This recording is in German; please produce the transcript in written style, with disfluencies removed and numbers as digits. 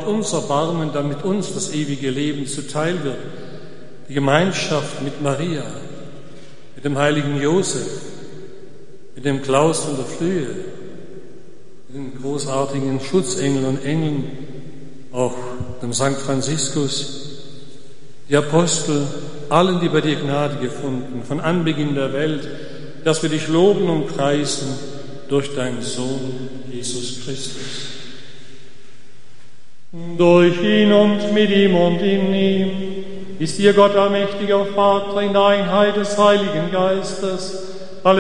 habt uns Erbarmen, damit uns das ewige Leben zuteil wird. Die Gemeinschaft mit Maria, mit dem heiligen Josef, mit dem Klaus von der Flühe, mit den großartigen Schutzengeln und Engeln, auch dem Sankt Franziskus, die Apostel, allen, die bei dir Gnade gefunden, von Anbeginn der Welt, dass wir dich loben und preisen durch deinen Sohn, Jesus Christus. Durch ihn und mit ihm und in ihm ist dir Gott allmächtiger Vater in der Einheit des Heiligen Geistes